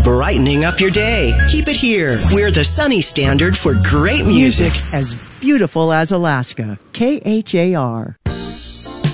brightening up your day. Keep it here. We're the Sunny Standard for great music. As beautiful as Alaska. KHAR.